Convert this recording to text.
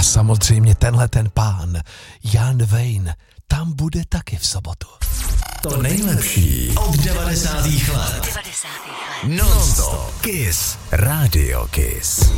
samozřejmě tenhle ten pán, Jan Wayne, tam bude taky v sobotu. To nejlepší od 90. let. Non-stop. Kiss. Radio Kiss.